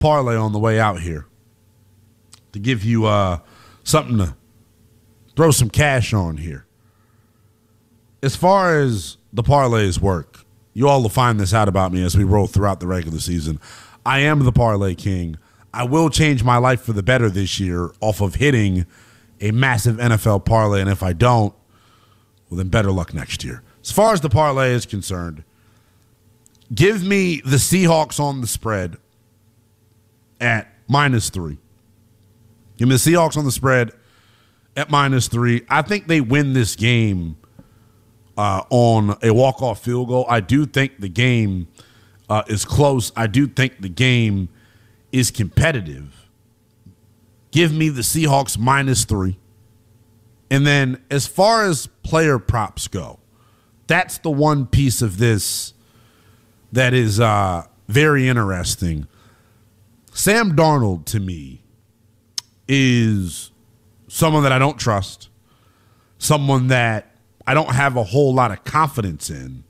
parlay on the way out here to give you something to throw some cash on here. As far as the parlays work, you all will find this out about me as we roll throughout the regular season. I am the parlay king. I will change my life for the better this year off of hitting a massive NFL parlay, and if I don't, well, then better luck next year. As far as the parlay is concerned, give me the Seahawks on the spread at -3. Give me the Seahawks on the spread at -3. I think they win this game on a walk-off field goal. I do think the game is close. I do think the game is competitive. Give me the Seahawks -3. And then as far as player props go, that's the one piece of this that is very interesting. Sam Darnold, to me, is someone that I don't trust, someone that I don't have a whole lot of confidence in.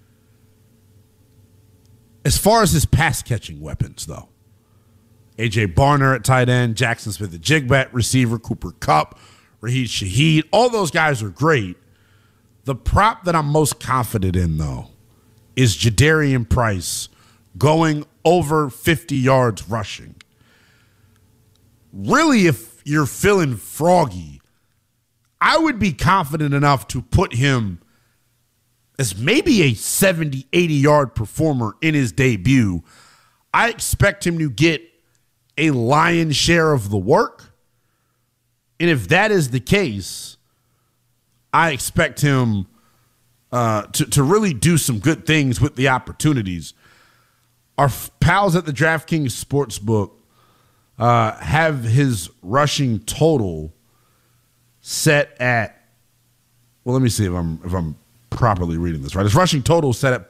As far as his pass-catching weapons, though, A.J. Barner at tight end, Jackson Smith-Njigba at receiver, Cooper Kupp, Raheem Shaheed, all those guys are great. The prop that I'm most confident in, though, is Jadarian Price going over 50 yards rushing. Really, if you're feeling froggy, I would be confident enough to put him as maybe a 70, 80-yard performer in his debut. I expect him to get a lion's share of the work. And if that is the case, I expect him to really do some good things with the opportunities. Our pals at the DraftKings Sportsbook have his rushing total set at, well, let me see if I'm properly reading this right. His rushing total set at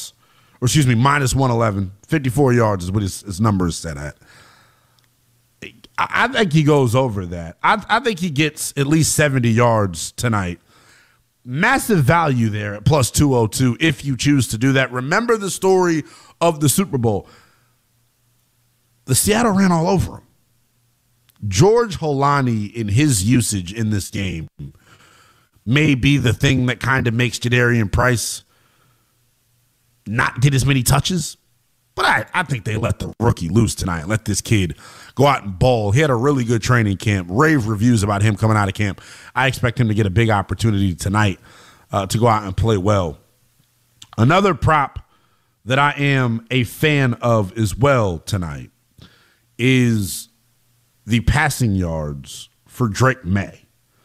-111. 54 yards is what his number is set at. I think he goes over that. I think he gets at least 70 yards tonight. Massive value there at +202 if you choose to do that. Remember the story of the Super Bowl. The Seattle ran all over him. George Holani, in his usage in this game, may be the thing that kind of makes Jadarian Price not get as many touches. But I think they let the rookie loose tonight. Let this kid go out and ball. He had a really good training camp. Rave reviews about him coming out of camp. I expect him to get a big opportunity tonight to go out and play well. Another prop that I am a fan of as well tonight is the passing yards for Drake May.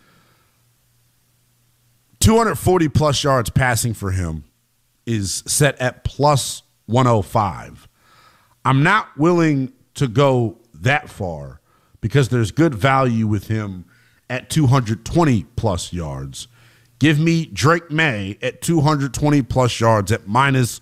240-plus yards passing for him is set at +105. I'm not willing to go that far because there's good value with him at 220-plus yards. Give me Drake May at 220-plus yards at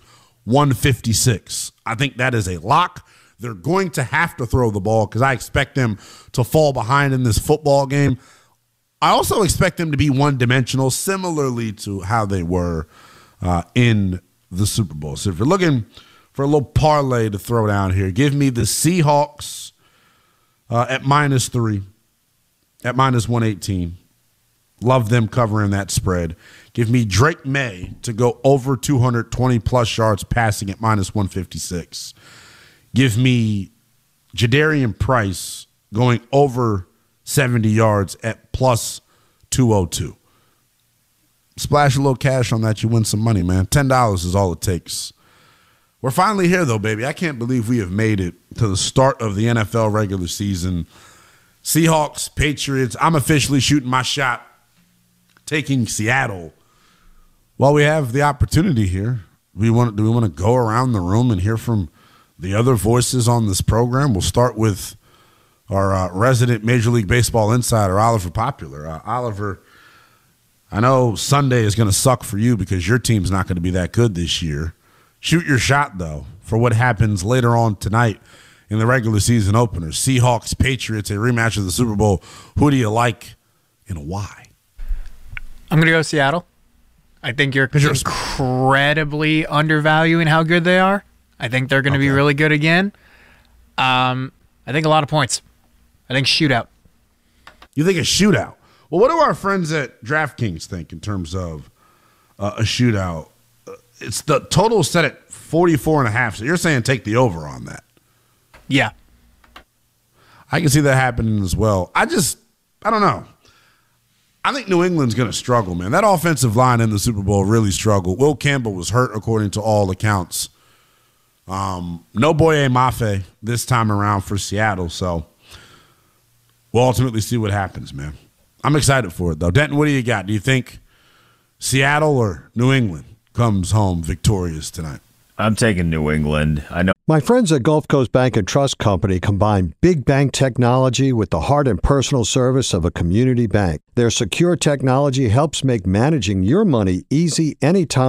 -156. I think that is a lock. They're going to have to throw the ball because I expect them to fall behind in this football game. I also expect them to be one-dimensional, similarly to how they were in the Super Bowl. So if you're looking for a little parlay to throw down here, give me the Seahawks at -3, at -118. Love them covering that spread. Give me Drake May to go over 220-plus yards passing at -156. Give me Jadarian Price going over 70 yards at +202. Splash a little cash on that, you win some money, man. $10 is all it takes. We're finally here, though, baby. I can't believe we have made it to the start of the NFL regular season. Seahawks, Patriots. I'm officially shooting my shot, taking Seattle. While we have the opportunity here, do we want to go around the room and hear from the other voices on this program? We'll start with our resident Major League Baseball insider, Oliver Popular. Oliver, I know Sunday is going to suck for you because your team's not going to be that good this year. Shoot your shot, though, for what happens later on tonight in the regular season opener. Seahawks, Patriots, a rematch of the Super Bowl. Who do you like and why? I'm going to go Seattle. I think you're incredibly undervaluing how good they are. I think they're going to be really good again. I think a lot of points. I think shootout. You think a shootout? Well, what do our friends at DraftKings think in terms of a shootout? It's the total set at 44.5. So you're saying take the over on that? Yeah. I can see that happening as well. I don't know. I think New England's going to struggle, man. That offensive line in the Super Bowl really struggled. Will Campbell was hurt, according to all accounts. No Boye Mafe this time around for Seattle, so we'll ultimately see what happens, man. I'm excited for it, though. Denton, what do you got? Do you think Seattle or New England comes home victorious tonight? I'm taking New England. I know. My friends at Gulf Coast Bank and Trust Company combine big bank technology with the heart and personal service of a community bank. Their secure technology helps make managing your money easy anytime.